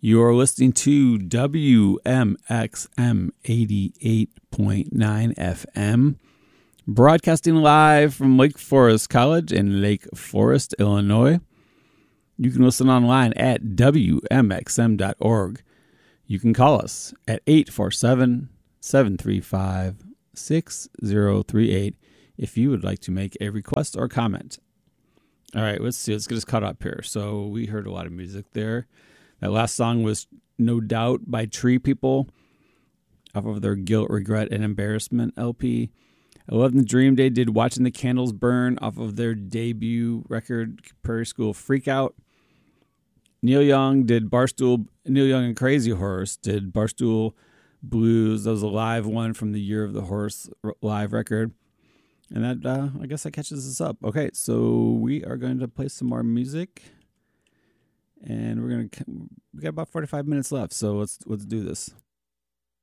You're listening to WMXM 88.9 FM, broadcasting live from Lake Forest College in Lake Forest, Illinois. You can listen online at WMXM.org. You can call us at 847-735-6038 if you would like to make a request or comment. All right, let's see. Let's get us caught up here. So we heard a lot of music there. That last song was No Doubt by Tree People off of their Guilt, Regret, and Embarrassment LP. 11th Dream Day did Watching the Candles Burn off of their debut record, Prairie School Freakout. Neil Young and Crazy Horse did Barstool Blues. That was a live one from the Year of the Horse live record. And that, I guess that catches us up. Okay, so we are going to play some more music. And we got about 45 minutes left, so let's do this.